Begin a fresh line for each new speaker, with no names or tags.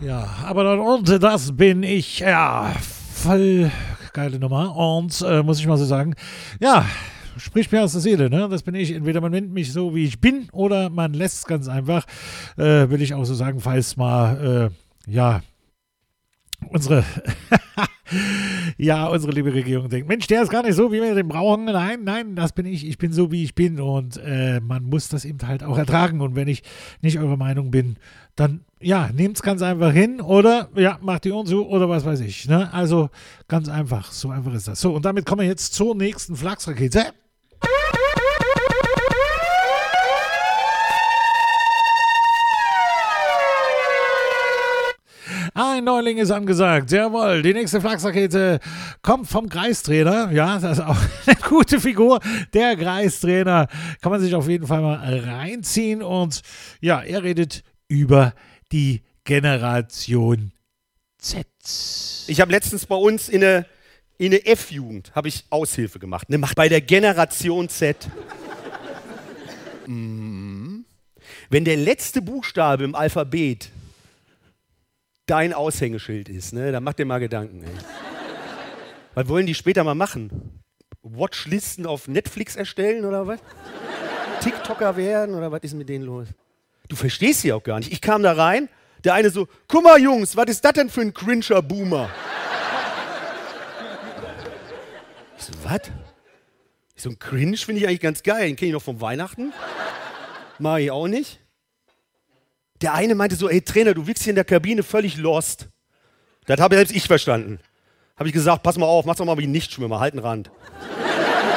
Ja, aber dann, und das bin ich. Ja, voll geile Nummer. Und muss ich mal so sagen, ja, spricht mir aus der Seele, ne? Das bin ich. Entweder man nimmt mich so, wie ich bin, oder man lässt es ganz einfach. Will ich auch so sagen, falls mal, ja, unsere unsere liebe Regierung denkt, Mensch, der ist gar nicht so, wie wir den brauchen. Nein, das bin ich. Ich bin so, wie ich bin. Und man muss das eben halt auch ertragen. Und wenn ich nicht eurer Meinung bin, dann, ja, nehmt es ganz einfach hin oder, ja, macht die Ohren zu oder was weiß ich. Ne? Also, ganz einfach. So einfach ist das. So, und damit kommen wir jetzt zur nächsten Flachsrakete. Ein Neuling ist angesagt. Jawohl, die nächste Flachsrakete kommt vom Kreistrainer. Ja, das ist auch eine gute Figur. Der Kreistrainer kann man sich auf jeden Fall mal reinziehen. Und ja, er redet über die Generation Z.
Ich habe letztens bei uns in eine F-Jugend habe ich Aushilfe gemacht. Ne, bei der Generation Z. Wenn der letzte Buchstabe im Alphabet dein Aushängeschild ist, ne, dann mach dir mal Gedanken. Ey. Was wollen die später mal machen? Watchlisten auf Netflix erstellen oder was? TikToker werden oder was ist mit denen los? Du verstehst sie auch gar nicht. Ich kam da rein, der eine so, guck mal Jungs, was ist das denn für ein cringer Boomer? Ich so, was? So ein Cringe finde ich eigentlich ganz geil. Den kenne ich noch von Weihnachten. Mach ich auch nicht. Der eine meinte so, ey Trainer, du wirkst hier in der Kabine völlig lost. Das habe selbst ich verstanden. Habe ich gesagt, pass mal auf, mach's doch mal wie ein Nichtschwimmer, halt einen Rand.